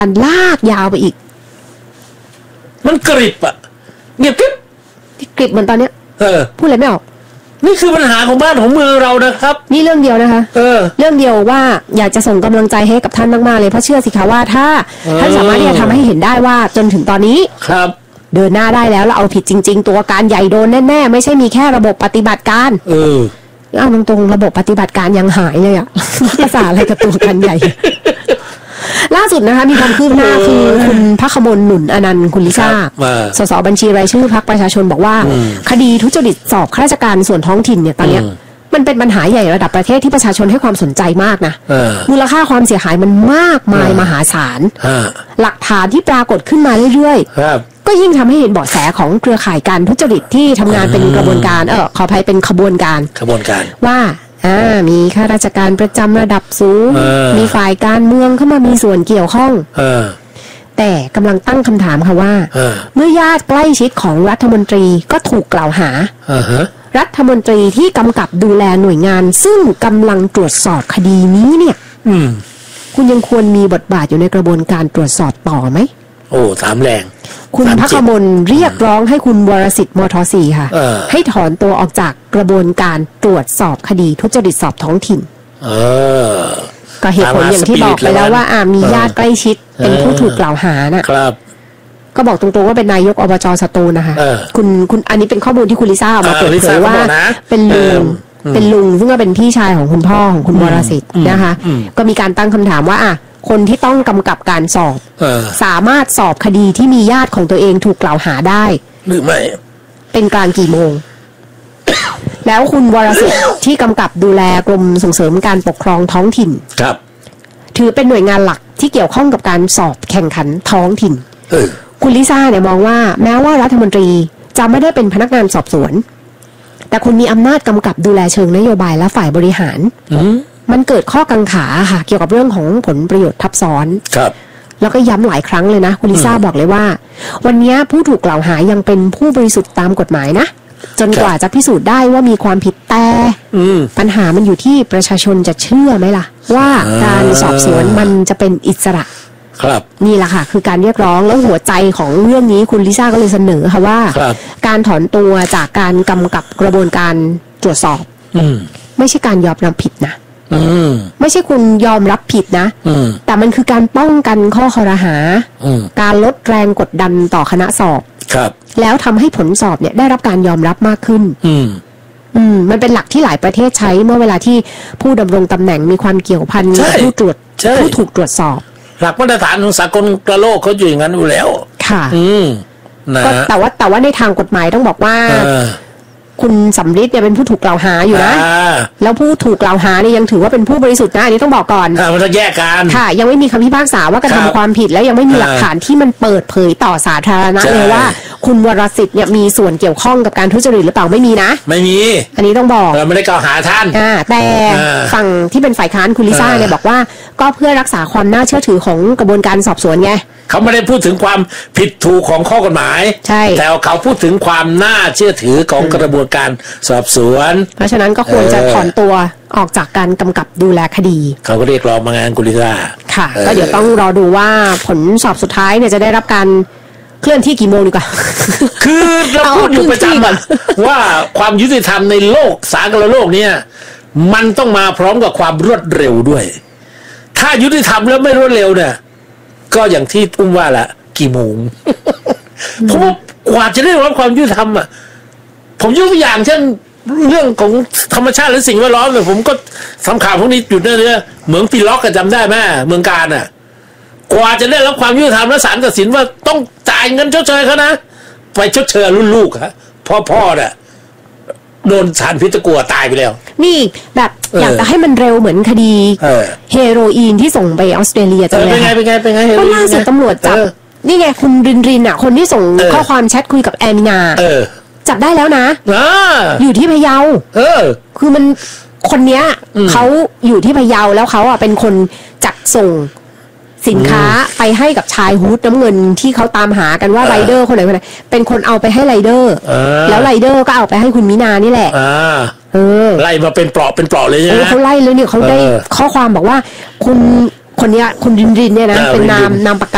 การลากยาวไปอีกมันกริบอะเงียบกริบเหมือนตอนเนี้ยพูดอะไรไม่ออกนี่คือปัญหาของบ้านของเมืองเรานะครับนี่เรื่องเดียวนะคะเรื่องเดียวว่าอยากจะส่งกำลังใจให้กับท่านมากๆเลยเพราะเชื่อสิคะว่าถ้าท่านสามารถที่จะทำให้เห็นได้ว่าจนถึงตอนนี้ครับเดินหน้าได้แล้วเอาผิดจริงๆตัวการใหญ่โดนแน่ๆไม่ใช่มีแค่ระบบปฏิบัติการเอาตรงๆระบบปฏิบัติการยังหายเลยอะภาษาอะไรกับตัวการใหญ่ล่าสุดนะคะมีความคืบหน้าคือคุณภัคมลหนุนอนันต์คุณลิซ่าสสบัญชีรายชื่อพรรคประชาชนบอกว่าคดีทุจริตสอบข้าราชการส่วนท้องถิ่นเนี่ยตอนนี้มันเป็นปัญหาใหญ่ระดับประเทศที่ประชาชนให้ความสนใจมากนะมูลค่าความเสียหายมันมากมายมหาศาลหลักฐานที่ปรากฏขึ้นมาเรื่อยๆก็ยิ่งทำให้เห็นเบาะแสของเครือข่ายการทุจริตที่ทำงานเป็นกระบวนการขออภัยเป็นขบวนการว่ามีข้าราชการประจำระดับสูงมีฝ่ายการเมืองเข้ามามีส่วนเกี่ยวข้องแต่กำลังตั้งคำถามค่ะว่าเมื่อญาติใกล้ชิดของรัฐมนตรีก็ถูกกล่าวหารัฐมนตรีที่กำกับดูแลหน่วยงานซึ่งกำลังตรวจสอบคดีนี้เนี่ยคุณยังควรมีบทบาทอยู่ในกระบวนการตรวจสอบต่อไหมโอ้ถามแรงคุณภัคมลเรียกร้องให้คุณวรสิทธิ์มท.4 ค่ะให้ถอนตัวออกจากกระบวนการตรวจสอบคดีทุจริตสอบท้องถิ่นก็เหตุผลอย่างที่บอกไปแล้วว่ามีญาติใกล้ชิดเป็นผู้ถูกกล่าวหานะครับก็บอกตรงๆว่าเป็นนายกอบจ.สตูลนะคะคุณอันนี้เป็นข้อมูลที่คุณลิซ่าออกมาเปิดเผยว่าเป็นลุงซึ่งก็เป็นพี่ชายของคุณพ่อของคุณวรสิทธิ์นะคะก็มีการตั้งคำถามว่าคนที่ต้องกำกับการสอบสามารถสอบคดีที่มีญาติของตัวเองถูกกล่าวหาได้หรือไม่เป็นกลางกี่โมง แล้วคุณวรสิทธิ์ที่กำกับดูแลกรมส่งเสริมการปกครองท้องถิ่นครับถือเป็นหน่วยงานหลักที่เกี่ยวข้องกับการสอบแข่งขันท้องถิ่นคุณลิซ่าเนี่ยมองว่าแม้ว่ารัฐมนตรีจะไม่ได้เป็นพนักงานสอบสวนแต่คุณมีอำนาจกำกับดูแลเชิงนโยบายและฝ่ายบริหารมันเกิดข้อกังขาค่ะเกี่ยวกับเรื่องของผลประโยชน์ทับซ้อนครับแล้วก็ย้ำหลายครั้งเลยนะคุณลิซ่าบอกเลยว่าวันนี้ผู้ถูกกล่าวหายังเป็นผู้บริสุทธิ์ตามกฎหมายนะจนกว่าจะพิสูจน์ได้ว่ามีความผิดแต่ปัญหามันอยู่ที่ประชาชนจะเชื่อไหมล่ะว่าการสอบสวนมันจะเป็นอิสระครับนี่แหละค่ะคือการเรียกร้องแล้วหัวใจของเรื่องนี้คุณลิซ่าก็เลยเสนอค่ะว่าการถอนตัวจากการกำกับกระบวนการตรวจสอบไม่ใช่การยอมรับผิดนะไม่ใช่คุณยอมรับผิดนะแต่มันคือการป้องกันข้อคอรหาการลดแรงกดดันต่อคณะสอบแล้วทำให้ผลสอบเนี่ยได้รับการยอมรับมากขึ้นมันเป็นหลักที่หลายประเทศใช้เมื่อเวลาที่ผู้ดำรงตำแหน่งมีความเกี่ยวพันกับผู้ถูกตรวจสอบหลักมาตรฐานของสากลโลกเขาอยู่อย่างนั้นอยู่แล้วค่ะก็แต่ว่าในทางกฎหมายต้องบอกว่าคุณสำริดเนี่ยเป็นผู้ถูกกล่าวหาอยู่นะแล้วผู้ถูกกล่าวหาเนี่ยยังถือว่าเป็นผู้บริสุทธิ์นะอันนี้ต้องบอกก่อนมันต้องแยกกันค่ะยังไม่มีคำพิพากษาว่ากระทำความผิดแล้วยังไม่มีหลักฐานที่มันเปิดเผยต่อสาธารณะเลยว่าคุณวรสิทธิ์เนี่ยมีส่วนเกี่ยวข้องกับการทุจริตหรือเปล่าไม่มีนะไม่มีอันนี้ต้องบอกเราไม่ได้กล่าวหาท่านแต่ฝั่งที่เป็นฝ่ายค้านคุณลิซ่าเนี่ยบอกว่าก็เพื่อรักษาความน่าเชื่อถือของกระบวนการสอบสวนไงเขาไม่ได้พูดถึงความผิดถูกของข้อกฎหมายใช่แต่เขาพูดถึงความน่าเชื่อถือของกระบวนการสอบสวนเพราะฉะนั้นก็ควรจะถอนตัวออกจากการกำกับดูแลคดีเขาก็เรียกร้องมางานกุลิซ่าค่ะก็เดี๋ยวต้องรอดูว่าผลสอบสุดท้ายเนี่ยจะได้รับการเคลื่อนที่กี่โมงดีกว่าคือเราพูดอยู่ประจำว่าความยุติธรรมในโลกสากลโลกเนี่ยมันต้องมาพร้อมกับความรวดเร็วด้วยถ้ายุติธรรมแล้วไม่รวดเร็วเนี่ยก็อย่างที่อุ้มว่าละกี่โมงเพราะว่ากว่าจะได้รับความยุติธรรมอ่ะผมยกตัวอย่างเช่นเรื่องของธรรมชาติและสิ่งแวดล้อมเนี่ยผมก็ทำข่าวพวกนี้อยู่เนี่ยเหมืองปีล็อกก็จำได้ไหมเมืองการอ่ะกว่าจะได้รับความยุติธรรมและศาลตัดสินว่าต้องจ่ายเงินชดเชยเขานะไปชดเชยรุ่นลูกฮะพ่อเนี่ยโดนสารพิษตะกั่วตายไปแล้วนี่แบบอยากจะให้มันเร็วเหมือนคดีเฮโรอีนที่ส่งไปออสเตรเลียจังเลยเป็นไงก็ล่าสุดตำรวจจับนี่ไงคุณรินอ่ะคนที่ส่งข้อความแชทคุยกับแอมินาจับได้แล้วนะอยู่ที่พะเยาคือมันคนเนี้ยเขาอยู่ที่พะเยาแล้วเขาอ่ะเป็นคนจัดส่งสินค้าไปให้กับชายฮูดน้ำเงินที่เขาตามหากันว่าไรเดอร์คนไหนเป็นคนเอาไปให้ไรเดอร์แล้วไรเดอร์ก็เอาไปให้คุณมินานี่แหละไล่มาเป็นเปราะเลยนะเขาไล่เลยเนี่ยเขาได้ข้อความบอกว่าคุณคนนี้คุณรินเนี่ยนะเป็นนามปากกา